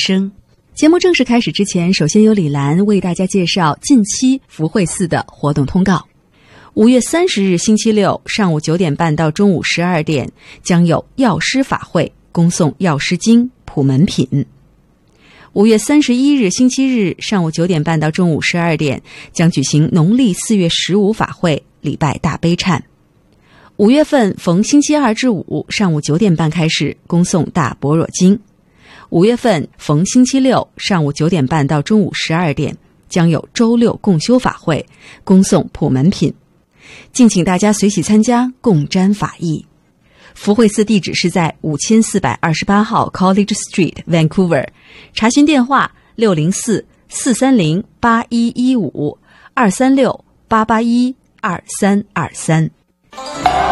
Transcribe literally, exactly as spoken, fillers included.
声。节目正式开始之前，首先由李兰为大家介绍近期福慧寺的活动通告。五月三十日星期六上午九点半到中午十二点，将有药师法会，恭诵药师经、普门品。五月三十一日星期日上午九点半到中午十二点，将举行农历四月十五法会，礼拜大悲忏。五月份逢星期二至五上午九点半开始恭诵大般若经。五月份逢星期六上午九点半到中午十二点，将有周六共修法会，恭诵普门品。敬请大家随喜参加，共沾法益。福慧寺地址是在五千四百二十八号 College Street, Vancouver， 查询电话六零四四三零八一一五二三六八八一二三二三。